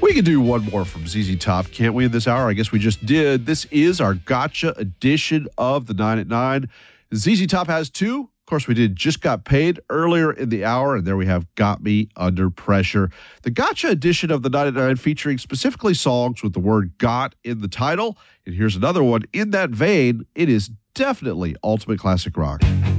We can do one more from ZZ Top, can't we, in this hour? I guess we just did. This is our gotcha edition of the 9 at 9. ZZ Top has two. Of course, we did Just Got Paid earlier in the hour, and there we have Got Me Under Pressure. The gotcha edition of the 9 at 9 featuring specifically songs with the word got in the title. And here's another one in that vein. It is definitely ultimate classic rock.